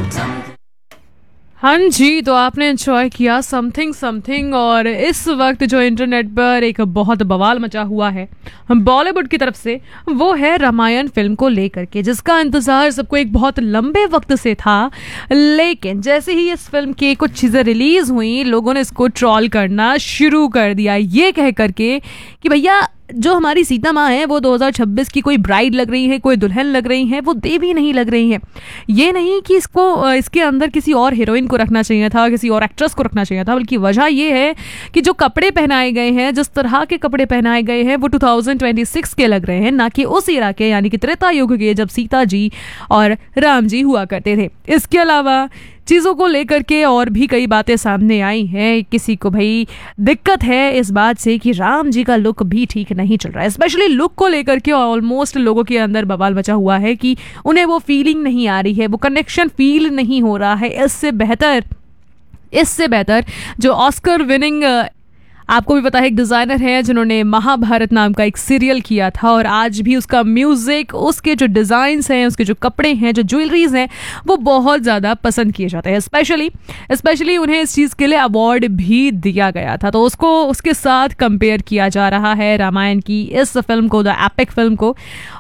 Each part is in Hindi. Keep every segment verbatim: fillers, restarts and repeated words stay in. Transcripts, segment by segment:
हाँ जी, तो आपने एंजॉय किया समथिंग समथिंग। और इस वक्त जो इंटरनेट पर एक बहुत बवाल मचा हुआ है बॉलीवुड की तरफ से, वो है रामायण फिल्म को लेकर के, जिसका इंतज़ार सबको एक बहुत लंबे वक्त से था। लेकिन जैसे ही इस फिल्म की कुछ चीज़ें रिलीज़ हुई, लोगों ने इसको ट्रॉल करना शुरू कर दिया, ये कह करके कि भैया जो हमारी सीता माँ है वो दो हज़ार छब्बीस की कोई ब्राइड लग रही है, कोई दुल्हन लग रही है, वो देवी नहीं लग रही है। ये नहीं कि इसको इसके अंदर किसी और हीरोइन को रखना चाहिए था, किसी और एक्ट्रेस को रखना चाहिए था, बल्कि वजह ये है कि जो कपड़े पहनाए गए हैं, जिस तरह के कपड़े पहनाए गए हैं, वो दो हज़ार छब्बीस के लग रहे हैं, ना कि उस इरा के, यानी कि त्रेता युग के, जब सीता जी और राम जी हुआ करते थे। इसके अलावा चीज़ों को लेकर के और भी कई बातें सामने आई हैं। किसी को भाई दिक्कत है इस बात से कि राम जी का लुक भी ठीक नहीं चल रहा है, स्पेशली लुक को लेकर के ऑलमोस्ट लोगों के अंदर बवाल मचा हुआ है कि उन्हें वो फीलिंग नहीं आ रही है, वो कनेक्शन फील नहीं हो रहा है। इससे बेहतर इससे बेहतर जो ऑस्कर विनिंग, आपको भी पता है, एक डिज़ाइनर है जिन्होंने महाभारत नाम का एक सीरियल किया था, और आज भी उसका म्यूज़िक, उसके जो डिज़ाइंस हैं, उसके जो कपड़े हैं, जो ज्वेलरीज हैं, वो बहुत ज़्यादा पसंद किए जाते हैं। स्पेशली स्पेशली उन्हें इस चीज़ के लिए अवार्ड भी दिया गया था। तो उसको उसके साथ कंपेयर किया जा रहा है रामायण की इस फिल्म को, द एपिक फिल्म को।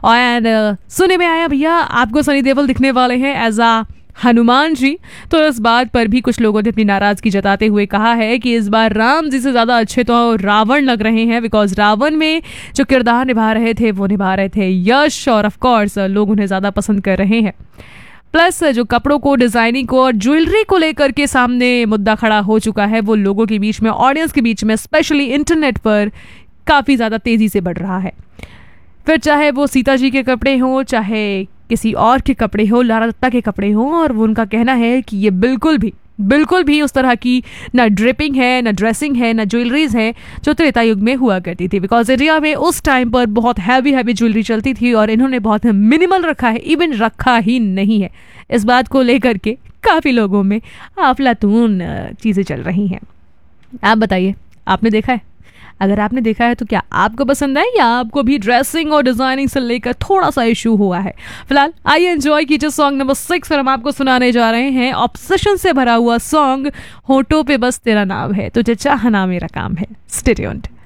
और सुने में आया भैया आपको सनी देओल दिखने वाले हैं एज आ हनुमान जी। तो इस बात पर भी कुछ लोगों ने अपनी नाराजगी जताते हुए कहा है कि इस बार राम जी से ज़्यादा अच्छे तो रावण लग रहे हैं, बिकॉज रावण में जो किरदार निभा रहे थे वो निभा रहे थे यश, और ऑफ कोर्स लोग उन्हें ज़्यादा पसंद कर रहे हैं। प्लस जो कपड़ों को, डिज़ाइनिंग को और ज्वेलरी को लेकर के सामने मुद्दा खड़ा हो चुका है, वो लोगों के बीच में, ऑडियंस के बीच में, स्पेशली इंटरनेट पर काफ़ी ज़्यादा तेज़ी से बढ़ रहा है। फिर चाहे वो सीता जी के कपड़े हों, चाहे किसी और के कपड़े हो, लारा दत्ता के कपड़े हों, और वो उनका कहना है कि ये बिल्कुल भी बिल्कुल भी उस तरह की ना ड्रिपिंग है, ना ड्रेसिंग है, ना ज्वेलरीज है जो त्रेता युग में हुआ करती थी। बिकॉज इंडिया में उस टाइम पर बहुत हैवी हैवी ज्वेलरी चलती थी और इन्होंने बहुत मिनिमल रखा है, इवन रखा ही नहीं है। इस बात को लेकर के काफ़ी लोगों में अफलातून चीज़ें चल रही हैं। आप बताइए, आपने देखा है? अगर आपने देखा है तो क्या आपको पसंद है, या आपको भी ड्रेसिंग और डिजाइनिंग से लेकर थोड़ा सा इशू हुआ है? फिलहाल आइए एंजॉय कीजिए सॉन्ग नंबर सिक्स, और हम आपको सुनाने जा रहे हैं ऑब्सेशन से भरा हुआ सॉन्ग, होठों पे बस तेरा नाम है, तुझे चाहना मेरा काम है। Stay tuned.